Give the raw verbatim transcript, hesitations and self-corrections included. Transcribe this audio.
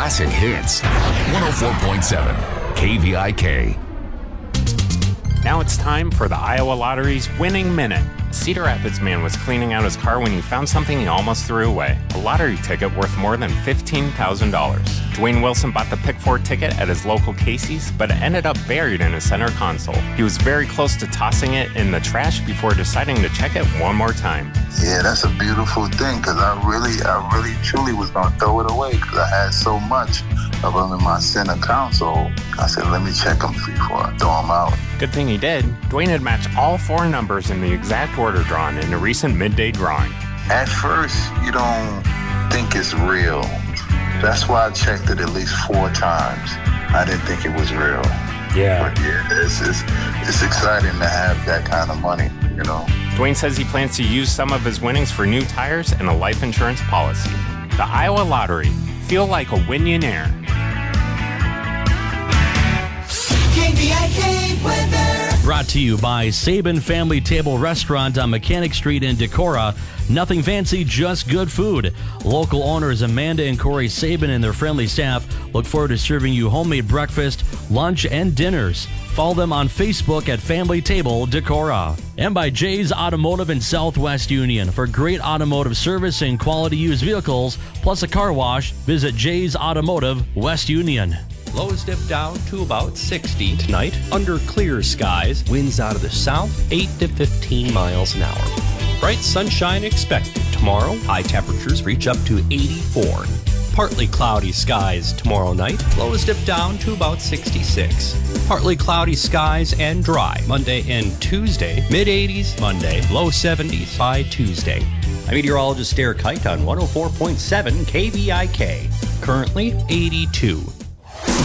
classic hits. one oh four point seven K V I K. Now it's time for the Iowa Lottery's Winning Minute. A Cedar Rapids man was cleaning out his car when he found something he almost threw away. A lottery ticket worth more than fifteen thousand dollars. Dwayne Wilson bought the Pick four ticket at his local Casey's, but it ended up buried in his center console. He was very close to tossing it in the trash before deciding to check it one more time. Yeah, that's a beautiful thing, because I really, I really, truly was going to throw it away because I had so much of them in my center console. I said, let me check them before I throw them out. Good thing he did. Dwayne had matched all four numbers in the exact order drawn in a recent midday drawing. At first, you don't think it's real. That's why I checked it at least four times. I didn't think it was real. Yeah. But yeah, it's, it's, it's exciting to have that kind of money, you know. Dwayne says he plans to use some of his winnings for new tires and a life insurance policy. The Iowa Lottery. Feel like a winionaire. K V I K weather. Brought to you by Sabin Family Table Restaurant on Mechanic Street in Decorah. Nothing fancy, just good food. Local owners Amanda and Corey Sabin and their friendly staff look forward to serving you homemade breakfast, lunch, and dinners. Follow them on Facebook at Family Table Decorah. And by Jay's Automotive in Southwest Union. For great automotive service and quality used vehicles, plus a car wash, visit Jay's Automotive West Union. Lows dip down to about sixty tonight. Under clear skies, winds out of the south, eight to fifteen miles an hour. Bright sunshine expected tomorrow. High temperatures reach up to eighty-four. Partly cloudy skies tomorrow night. Lows dip down to about sixty-six. Partly cloudy skies and dry Monday and Tuesday. mid eighties Monday, low seventies by Tuesday. I'm meteorologist Derek Kite on one oh four point seven K V I K. Currently eighty-two.